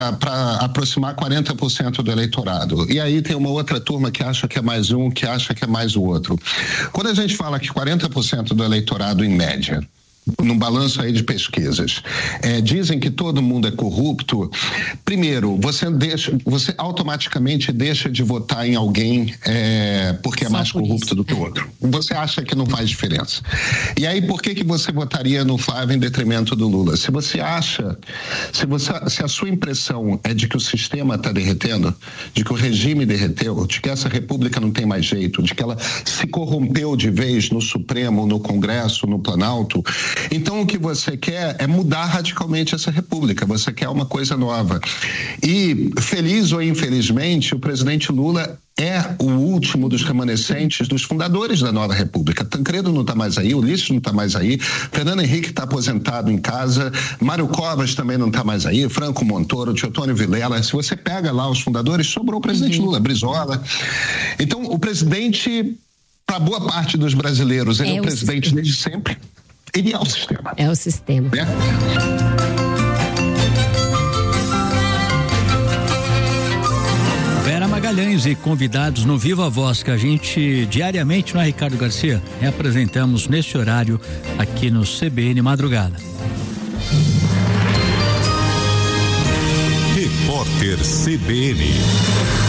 para aproximar 40% do eleitorado. E aí tem uma outra turma que acha que é mais um, que acha que é mais o outro. Quando a gente fala que 40% do eleitorado, em média, num balanço aí de pesquisas, dizem que todo mundo é corrupto, primeiro, você automaticamente deixa de votar em alguém porque é mais corrupto do que o outro. Você acha que não faz diferença. E aí, por que você votaria no Flávio em detrimento do Lula? Se a sua impressão é de que o sistema está derretendo, de que o regime derreteu, de que essa república não tem mais jeito, de que ela se corrompeu de vez no Supremo, no Congresso, no Planalto, então o que você quer é mudar radicalmente essa república, você quer uma coisa nova. E, feliz ou infelizmente, o presidente Lula é o último dos remanescentes dos fundadores da nova república. Tancredo não está mais aí, Ulisses não está mais aí, Fernando Henrique está aposentado em casa, Mário Covas também não está mais aí, Franco Montoro, Teotônio Vilela. Se você pega lá os fundadores, sobrou o presidente Lula, Brizola. Então, o presidente, para boa parte dos brasileiros, ele é o presidente desde sempre. Ele é o sistema. É o sistema. Vera Magalhães e convidados no Viva Voz, que a gente diariamente, não é, Ricardo Garcia? Apresentamos nesse horário aqui no CBN Madrugada. Repórter CBN.